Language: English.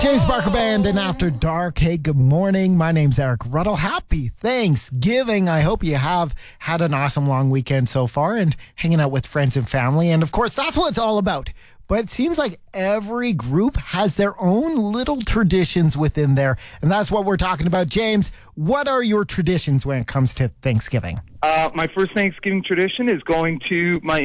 James Barker Band and After Dark. Hey, good morning. My name's Eric Ruddle. Happy Thanksgiving. I hope you have had an awesome long weekend so far and hanging out with friends and family. And of course, that's what it's all about. But it seems like every group has their own little traditions within there. And that's what we're talking about. James, what are your traditions when it comes to Thanksgiving? My first Thanksgiving tradition is going to my